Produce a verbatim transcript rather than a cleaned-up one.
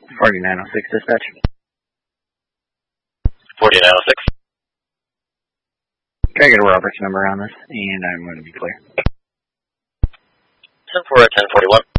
forty-nine oh six dispatch. forty-nine oh six. Can I get a Roberts number on this? And I'm going to be clear. ten four ten forty-one.